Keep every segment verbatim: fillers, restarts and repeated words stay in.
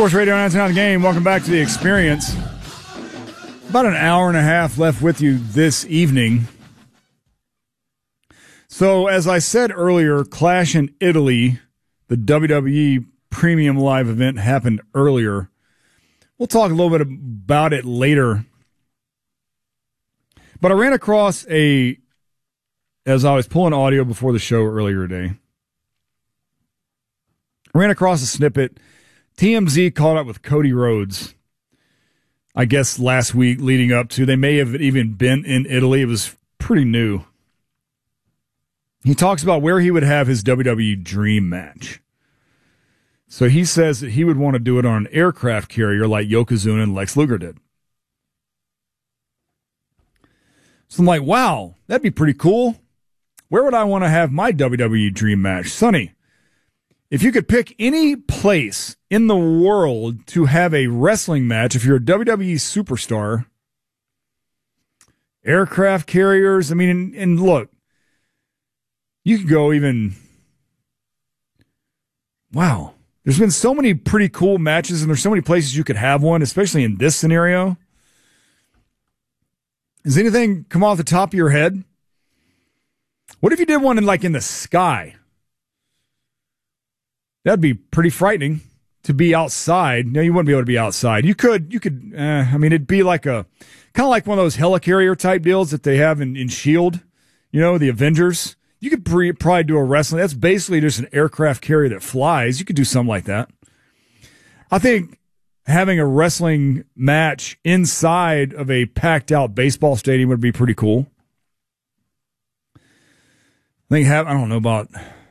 Sports Radio ninety-nine The Game. Welcome back to The Experience. About an hour and a half left with you this evening. So, as I said earlier, Clash in Italy, the W W E Premium Live event happened earlier. We'll talk a little bit about it later. But I ran across a, as I was pulling audio before the show earlier today, I ran across a snippet. T M Z caught up with Cody Rhodes, I guess last week leading up to, they may have even been in Italy. It was pretty new. He talks about where he would have his W W E dream match. So he says that he would want to do it on an aircraft carrier like Yokozuna and Lex Luger did. So I'm like, wow, that'd be pretty cool. Where would I want to have my W W E dream match? Sonny, if you could pick any place in the world to have a wrestling match, if you're a W W E superstar, aircraft carriers, I mean, and, and look, you could go even, wow, there's been so many pretty cool matches, and there's so many places you could have one, especially in this scenario. Does anything come off the top of your head? What if you did one in like in the sky? That'd be pretty frightening to be outside. No, you wouldn't be able to be outside. You could, you could, uh, I mean, it'd be like a, kind of like one of those helicarrier type deals that they have in, in S H I E L D, you know, the Avengers. You could pre- probably do a wrestling. That's basically just an aircraft carrier that flies. You could do something like that. I think having a wrestling match inside of a packed out baseball stadium would be pretty cool. I think have, I don't know about,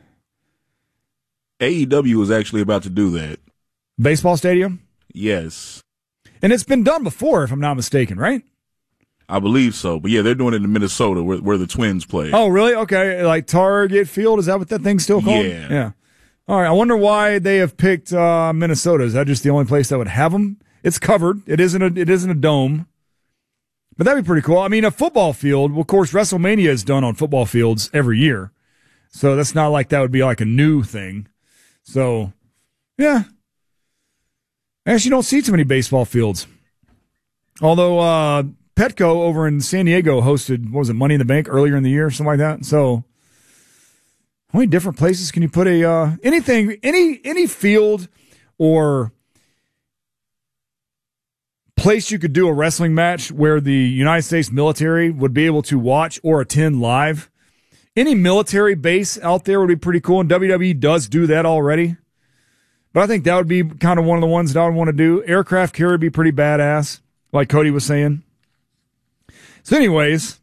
A E W is actually about to do that. baseball stadium? Yes. And it's been done before, if I'm not mistaken, right? I believe so. But yeah, they're doing it in Minnesota where, where the Twins play. Oh, really? Okay. Like Target Field, is that what that thing's still called? Yeah. Yeah. All right. I wonder why they have picked uh, Minnesota. Is that just the only place that would have them? It's covered. It isn't a, it isn't a dome. But that'd be pretty cool. I mean, a football field, well, of course, WrestleMania is done on football fields every year. So that's not like that would be like a new thing. So, yeah. Actually, you don't see too many baseball fields. Although uh, Petco over in San Diego hosted, what was it, Money in the Bank earlier in the year, something like that. So, how many different places can you put a uh, anything, any any field or place you could do a wrestling match where the United States military would be able to watch or attend live? Any military base out there would be pretty cool, and W W E does do that already. But I think that would be kind of one of the ones that I would want to do. Aircraft carrier would be pretty badass, like Cody was saying. So anyways,